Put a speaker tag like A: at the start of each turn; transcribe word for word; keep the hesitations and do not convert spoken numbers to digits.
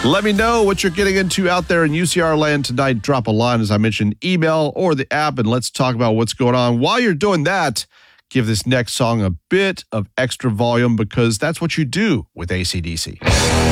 A: Let me know what you're getting into out there in U C R land tonight. Drop a line, as I mentioned, email or the app, and let's talk about what's going on. While you're doing that, give this next song a bit of extra volume because that's what you do with A C D C.